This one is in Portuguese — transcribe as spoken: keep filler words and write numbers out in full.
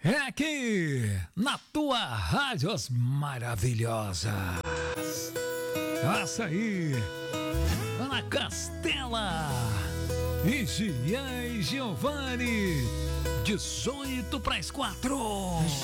É aqui, na tua Rádios Maravilhosas. Essa aí, Ana Castela e Gian e Giovanni, dezoito para as quatro.